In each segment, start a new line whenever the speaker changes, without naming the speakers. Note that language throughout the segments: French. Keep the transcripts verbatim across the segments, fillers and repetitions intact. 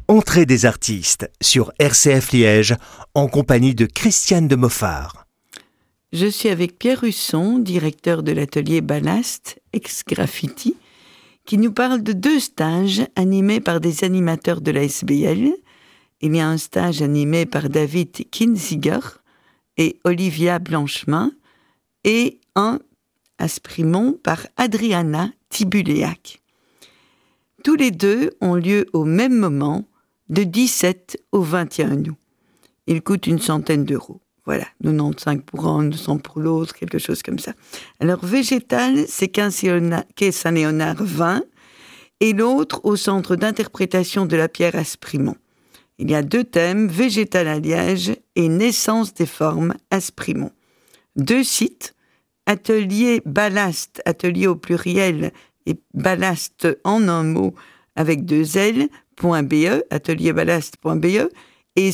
Entrée des artistes sur R C F Liège en compagnie de Christiane de Moffard.
Je suis avec Pierre Husson, directeur de l'atelier Ballast, ex-graffiti, qui nous parle de deux stages animés par des animateurs de la S B L. Il y a un stage animé par David Kinziger et Olivia Blanchemin et un à Sprimont par Adriana Tibuléac. Tous les deux ont lieu au même moment, de dix-sept au vingt et un août. Ils coûtent une centaine d'euros. Voilà, quatre-vingt-quinze pour un, cent pour l'autre, quelque chose comme ça. Alors, végétal, c'est quai Saint-Léonard vingt, et l'autre au centre d'interprétation de la pierre à Sprimont. Il y a deux thèmes, végétal à Liège et naissance des formes à Sprimont. Deux sites, atelier Ballast, atelier au pluriel, et Ballast en un mot avec deux L, .be, atelierballast.be, et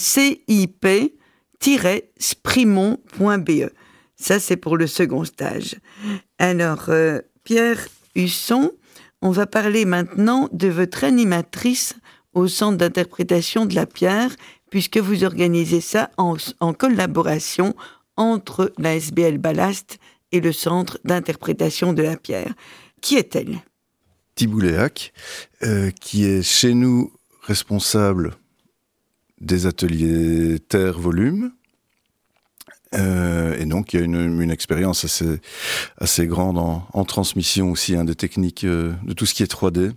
cip-sprimont.be. Ça, c'est pour le second stage. Alors, euh, Pierre Husson, on va parler maintenant de votre animatrice au Centre d'interprétation de la pierre, puisque vous organisez ça en, en collaboration entre la S B L Ballast et le Centre d'interprétation de la pierre. Qui est-elle ?
Tibuléac, euh, qui est chez nous responsable des ateliers Terre Volume, euh, et donc il y a une, une expérience assez, assez grande en, en transmission aussi, hein, des techniques, euh, de tout ce qui est trois D.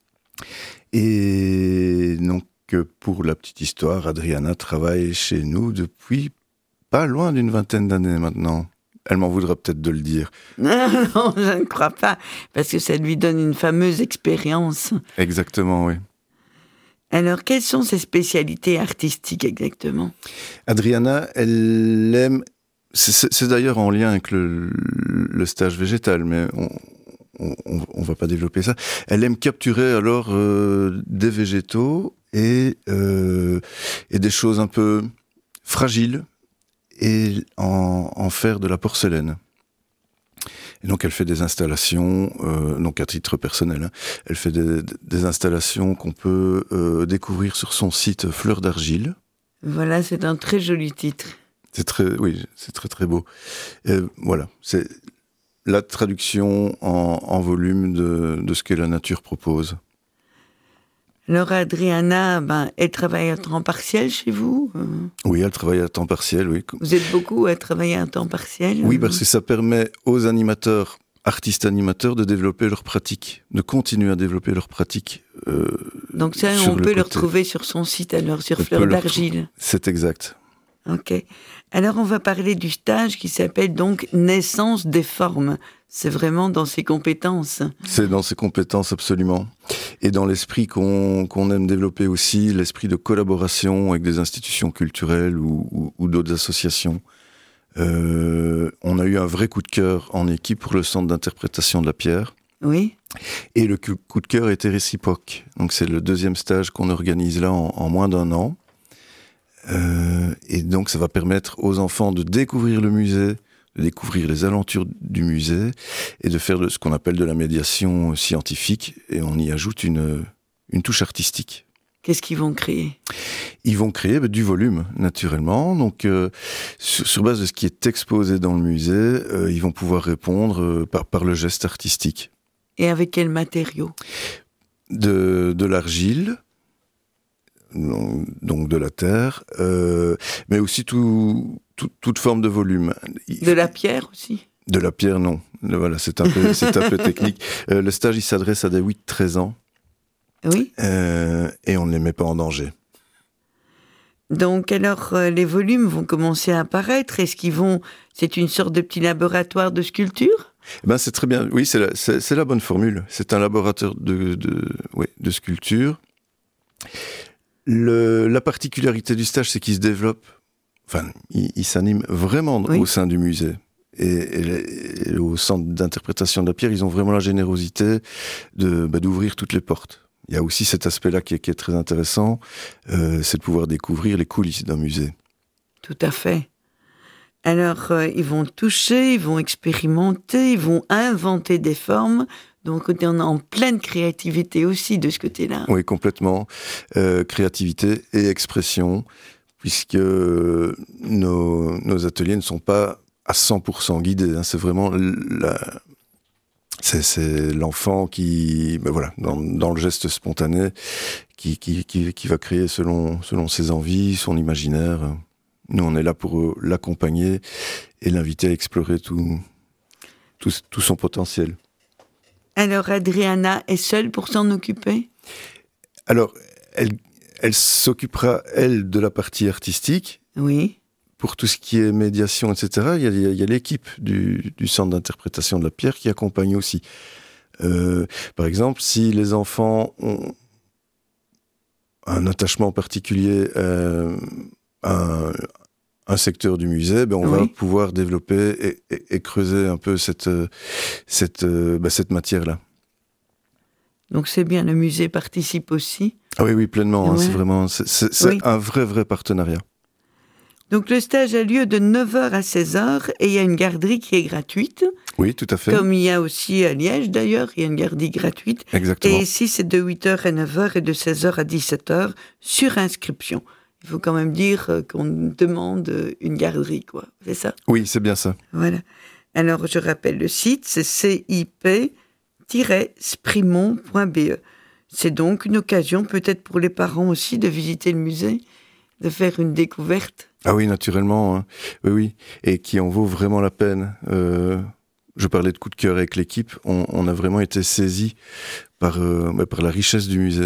Et donc, pour la petite histoire, Adriana travaille chez nous depuis pas loin d'une vingtaine d'années maintenant. Elle m'en voudra peut-être de le dire.
Non, non, je ne crois pas, parce que ça lui donne une fameuse expérience.
Exactement, oui.
Alors, quelles sont ses spécialités artistiques exactement ?
Adriana, elle aime... C'est, c'est, c'est d'ailleurs en lien avec le, le stage végétal, mais on ne va pas développer ça. Elle aime capturer alors euh, des végétaux et, euh, et des choses un peu fragiles, et en, en faire de la porcelaine. Et donc elle fait des installations, euh, donc à titre personnel, hein, elle fait des, des installations qu'on peut euh, découvrir sur son site Fleurs d'Argile.
Voilà, c'est un très joli titre.
C'est très, oui, c'est très très beau. Et voilà, c'est la traduction en, en volume de, de ce que la nature propose.
Alors Adriana, ben, elle travaille à temps partiel chez vous ?
Oui, elle travaille à temps partiel, oui.
Vous êtes beaucoup à travailler à temps partiel ?
Oui, parce que ça permet aux animateurs, artistes animateurs, de développer leur pratique, de continuer à développer leur pratique. Euh,
Donc ça, on peut le retrouver sur son site, alors, sur Fleurs d'Argile.
C'est exact.
Ok. Alors on va parler du stage qui s'appelle donc Naissance des formes. C'est vraiment dans ses compétences.
C'est dans ses compétences, absolument. Et dans l'esprit qu'on, qu'on aime développer aussi, l'esprit de collaboration avec des institutions culturelles ou, ou, ou d'autres associations. Euh, on a eu un vrai coup de cœur en équipe pour le Centre d'interprétation de la pierre.
Oui.
Et le coup de cœur était réciproque. Donc c'est le deuxième stage qu'on organise là en, en moins d'un an. Euh, et donc ça va permettre aux enfants de découvrir le musée, de découvrir les aventures du musée et de faire de ce qu'on appelle de la médiation scientifique, et on y ajoute une, une touche artistique.
Qu'est-ce qu'ils vont créer ?
Ils vont créer bah, du volume, naturellement. Donc, euh, sur, sur base de ce qui est exposé dans le musée, euh, ils vont pouvoir répondre euh, par, par le geste artistique.
Et avec quels matériaux ?
De, de l'argile, donc de la terre, euh, mais aussi tout, tout, toute forme de volume.
De la pierre aussi ?
De la pierre, non. Voilà, c'est un peu, c'est un peu technique. Euh, le stage, il s'adresse à des huit treize ans.
Oui.
Euh, et on ne les met pas en danger.
Donc, alors, euh, les volumes vont commencer à apparaître. Est-ce qu'ils vont... C'est une sorte de petit laboratoire de sculpture ?
Eh ben, c'est très bien. Oui, c'est la, c'est, c'est la bonne formule. C'est un laboratoire de, de, ouais, de sculpture. Le, la particularité du stage, c'est qu'il se développe, enfin, il, il s'anime vraiment oui. au sein du musée. Et, et, et au centre d'interprétation de la pierre, ils ont vraiment la générosité de, bah, d'ouvrir toutes les portes. Il y a aussi cet aspect-là qui est, qui est très intéressant, euh, c'est de pouvoir découvrir les coulisses d'un musée.
Tout à fait. Alors, euh, ils vont toucher, ils vont expérimenter, ils vont inventer des formes Donc on est en pleine créativité aussi de ce côté-là.
Oui, complètement. Euh, créativité et expression, puisque nos, nos ateliers ne sont pas à cent pour cent guidés. Hein. C'est vraiment la, c'est, c'est l'enfant qui, ben voilà, dans, dans le geste spontané, qui, qui, qui, qui va créer selon, selon ses envies, son imaginaire. Nous, on est là pour l'accompagner et l'inviter à explorer tout, tout, tout son potentiel.
Alors, Adriana est seule pour s'en occuper ?
Alors, elle, elle s'occupera, elle, de la partie artistique.
Oui.
Pour tout ce qui est médiation, et cetera, il y a, il y a l'équipe du, du centre d'interprétation de la pierre qui accompagne aussi. Euh, par exemple, si les enfants ont un attachement particulier euh, à un, un secteur du musée, ben on oui. va pouvoir développer et, et, et creuser un peu cette, cette, ben cette matière-là.
Donc c'est bien, le musée participe aussi.
Ah oui, oui, pleinement. Ouais. Hein, c'est vraiment, c'est, c'est, c'est oui. un vrai, vrai partenariat.
Donc le stage a lieu de neuf heures à seize heures et il y a une garderie qui est gratuite.
Oui, tout à fait.
Comme il y a aussi à Liège d'ailleurs, il y a une garderie gratuite.
Exactement.
Et ici c'est de huit heures à neuf heures et de seize heures à dix-sept heures sur inscription. Il faut quand même dire qu'on demande une garderie, quoi. C'est ça ?
Oui, c'est bien ça.
Voilà. Alors je rappelle le site, c'est c i p tiret sprimont point b e. C'est donc une occasion peut-être pour les parents aussi de visiter le musée, de faire une découverte.
Ah oui, naturellement, hein. oui, oui, et qui en vaut vraiment la peine. Euh, je parlais de coup de cœur avec l'équipe, on, on a vraiment été saisis par, euh, par la richesse du musée.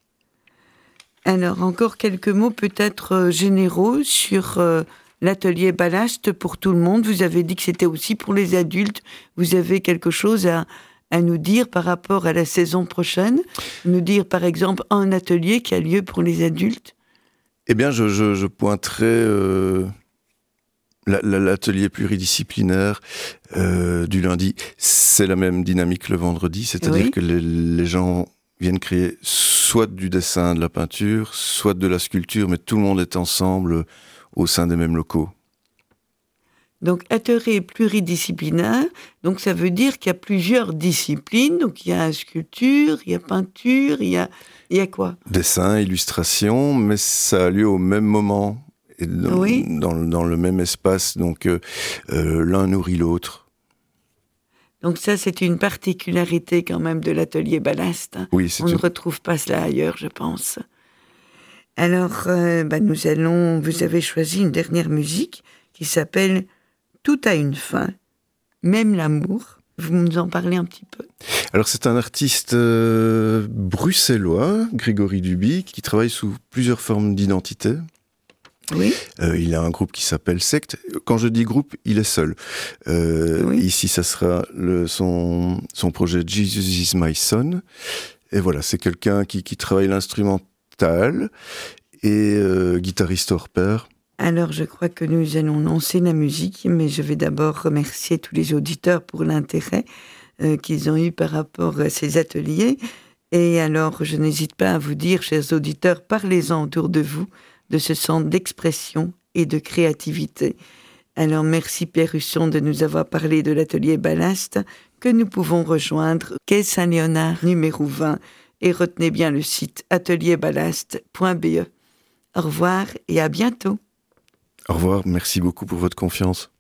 Alors, encore quelques mots peut-être euh, généraux sur euh, l'atelier Ballast pour tout le monde. Vous avez dit que c'était aussi pour les adultes. Vous avez quelque chose à, à nous dire par rapport à la saison prochaine ? Nous dire, par exemple, un atelier qui a lieu pour les adultes ?
Eh bien, je, je, je pointerai euh, la, la, l'atelier pluridisciplinaire euh, du lundi. C'est la même dynamique que le vendredi, c'est-à-dire oui. que les, les gens viennent créer soit du dessin, de la peinture, soit de la sculpture, mais tout le monde est ensemble au sein des mêmes locaux.
Donc, atelier pluridisciplinaire, donc ça veut dire qu'il y a plusieurs disciplines. Donc, il y a sculpture, il y a peinture, il y a... Il y a quoi ?
Dessin, illustration, mais ça a lieu au même moment, et dans, oui. dans, dans le même espace, donc euh, euh, l'un nourrit l'autre.
Donc ça, c'est une particularité quand même de l'atelier Ballast. Hein.
Oui, c'est
On
une...
ne retrouve pas cela ailleurs, je pense. Alors, euh, bah, nous allons... Vous avez choisi une dernière musique qui s'appelle « Tout a une fin, même l'amour ». Vous nous en parlez un petit peu ?
Alors c'est un artiste euh, bruxellois, Grégory Duby, qui travaille sous plusieurs formes d'identité.
Oui.
Euh, il a un groupe qui s'appelle Secte. Quand je dis groupe, il est seul. Euh, oui. Ici, ça sera le, son, son projet Jesus is my son. Et voilà, c'est quelqu'un qui, qui travaille l'instrumental et euh, guitariste hors pair.
Alors, je crois que nous allons lancer la musique, mais je vais d'abord remercier tous les auditeurs pour l'intérêt euh, qu'ils ont eu par rapport à ces ateliers. Et alors, je n'hésite pas à vous dire, chers auditeurs, parlez-en autour de vous, de ce centre d'expression et de créativité. Alors, merci Pierre Husson de nous avoir parlé de l'atelier Ballast, que nous pouvons rejoindre, quai Saint-Léonard, numéro vingt, et retenez bien le site atelier ballast point b e. Au revoir et à bientôt.
Au revoir, merci beaucoup pour votre confiance.